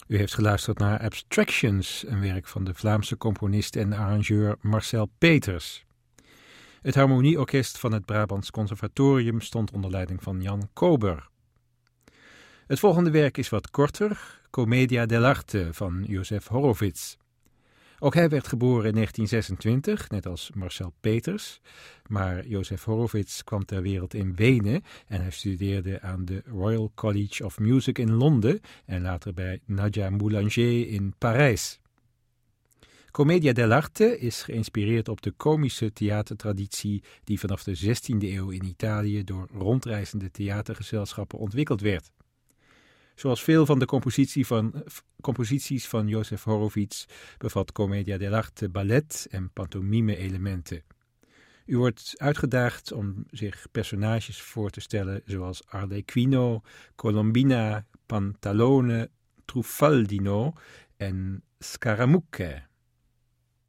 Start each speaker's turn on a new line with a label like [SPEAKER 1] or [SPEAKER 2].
[SPEAKER 1] U heeft geluisterd naar Abstractions, een werk van de Vlaamse componist en arrangeur Marcel Peters. Het harmonieorkest van het Brabants Conservatorium stond onder leiding van Jan Kober. Het volgende werk is wat korter, Commedia dell'arte van Josef Horowitz. Ook hij werd geboren in 1926, net als Marcel Peters, maar Josef Horowitz kwam ter wereld in Wenen en hij studeerde aan de Royal College of Music in Londen en later bij Nadia Boulanger in Parijs. Commedia dell'arte is geïnspireerd op de komische theatertraditie die vanaf de 16e eeuw in Italië door rondreizende theatergezelschappen ontwikkeld werd. Zoals veel van de composities van Josef Horowitz bevat Commedia dell'arte ballet- en pantomime-elementen. U wordt uitgedaagd om zich personages voor te stellen zoals Arlecchino, Colombina, Pantalone, Truffaldino en Scaramucche.